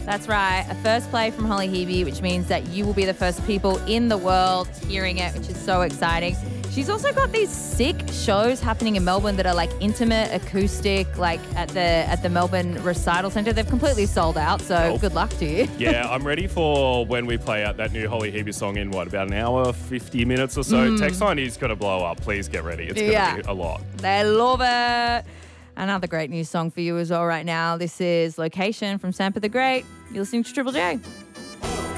That's right. A first play from Holly Hebe, which means that you will be the first people in the world hearing it, which is so exciting. She's also got these sick shows happening in Melbourne that are like intimate, acoustic, like at the Melbourne Recital Centre. They've completely sold out, so good luck to you. Yeah, I'm ready for when we play out that new Holly Hebe song in, about an hour, 50 minutes or so. Text line is going to blow up. Please get ready. It's going to be a lot. They love it. Another great new song for you as well right now. This is Location from Sampa the Great. You're listening to Triple J.